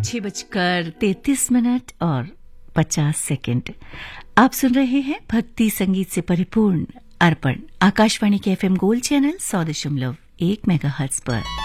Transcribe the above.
6:33 और 50 सेकंड। आप सुन रहे हैं भक्ति संगीत से परिपूर्ण अर्पण, आकाशवाणी के FM गोल्ड चैनल 100.1 मेगाहर्ट्ज पर।